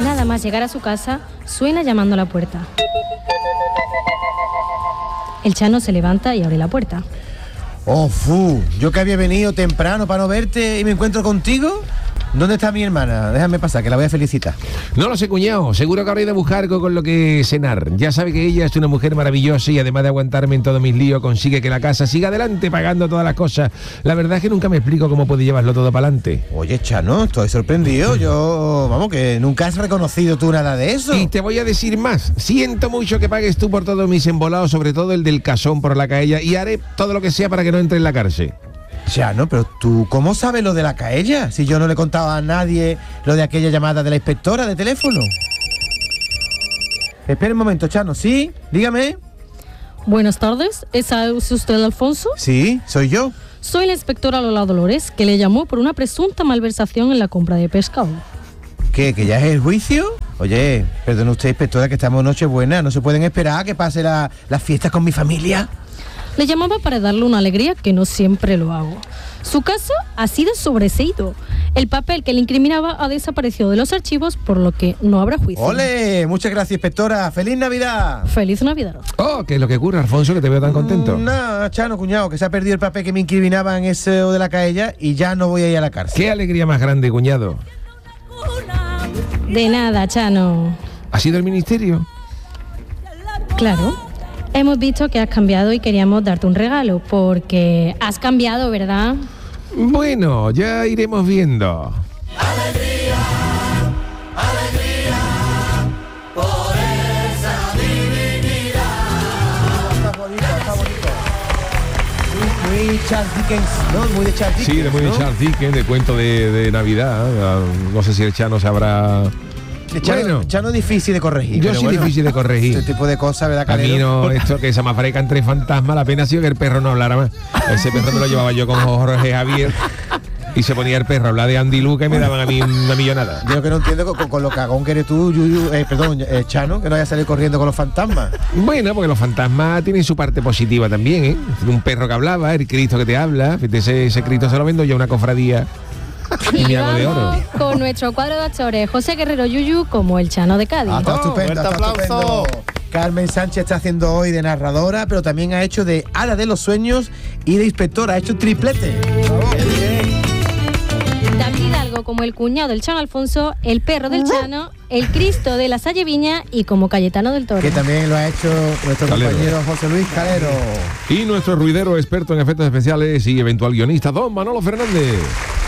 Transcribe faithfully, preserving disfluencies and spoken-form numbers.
Nada más llegar a su casa, suena llamando a la puerta. El Chano se levanta y abre la puerta. ¡Oh, fu! Yo que había venido temprano para no verte y me encuentro contigo. ¿Dónde está mi hermana? Déjame pasar, que la voy a felicitar. No lo sé, cuñado. Seguro que habrá ido a buscar algo con lo que cenar. Ya sabe que ella es una mujer maravillosa y además de aguantarme en todos mis líos, consigue que la casa siga adelante pagando todas las cosas. La verdad es que nunca me explico cómo puede llevarlo todo para adelante. Oye, Chano, estoy sorprendido. Yo, vamos, que nunca has reconocido tú nada de eso. Y te voy a decir más. Siento mucho que pagues tú por todos mis embolados, sobre todo el del casón por la caella, y haré todo lo que sea para que no entre en la cárcel. Chano, pero tú, ¿cómo sabes lo de la caella? Si yo no le he contado a nadie lo de aquella llamada de la inspectora de teléfono. Espera un momento, Chano, ¿sí? Dígame. Buenas tardes, ¿es usted Alfonso? Sí, soy yo. Soy la inspectora Lola Dolores, que le llamó por una presunta malversación en la compra de pescado. ¿Qué? ¿Que ya es el juicio? Oye, perdone usted, inspectora, que estamos en Nochebuena. ¿No se pueden esperar a que pase la, las fiestas con mi familia? Le llamaba para darle una alegría que no siempre lo hago. Su caso ha sido sobreseído. El papel que le incriminaba ha desaparecido de los archivos, por lo que no habrá juicio. ¡Ole! Muchas gracias, inspectora. ¡Feliz Navidad! ¡Feliz Navidad! Oh, ¿qué es lo que ocurre, Alfonso, que te veo tan contento? Mm, Nada, Chano, cuñado, que se ha perdido el papel que me incriminaba en ese de la caella y ya no voy a ir a la cárcel. ¡Qué alegría más grande, cuñado! De nada, Chano. ¿Ha sido el ministerio? Claro. Hemos visto que has cambiado y queríamos darte un regalo, porque has cambiado, ¿verdad? Bueno, ya iremos viendo. Alegría, alegría, por esa divinidad. Está bonito, está bonito. Sí, muy Charles Dickens, ¿no? Muy de Charles Dickens. Sí, de muy de ¿no? Charles Dickens, de cuento de, de Navidad. No sé si el Chano sabrá... Chano, Bueno, Chano es difícil de corregir. yo pero soy bueno, difícil de corregir. Este tipo de cosas, ¿verdad, A mí Calero? no, esto que se me aparezcan tres fantasmas, la pena ha sido que el perro no hablara más. Ese perro me lo llevaba yo con Jorge Javier y se ponía el perro a hablar de Andy Luca y me daban a mí una millonada. Yo lo que no entiendo con, con lo cagón que eres tú, Yuyu, eh, perdón, eh, Chano, que no vaya a salir corriendo con los fantasmas. Bueno, porque los fantasmas tienen su parte positiva también, ¿eh? Un perro que hablaba, el Cristo que te habla, ese, ese Cristo se lo vendo yo a una cofradía. Y Y me hago de oro. vamos con nuestro cuadro de actores, José Guerrero Yuyu como el Chano de Cádiz. Ah, está Oh, estupendo, fuerte está aplauso. estupendo. Carmen Sánchez está haciendo hoy de narradora, pero también ha hecho de hada de los sueños y de inspectora, ha hecho un triplete. David Hidalgo como el cuñado del Chano Alfonso, el perro del Chano, el Cristo de la Salle Viña y como Cayetano del Toro. Que también lo ha hecho nuestro Calero. compañero José Luis Calero. Y nuestro ruidero experto en efectos especiales y eventual guionista, don Manolo Fernández.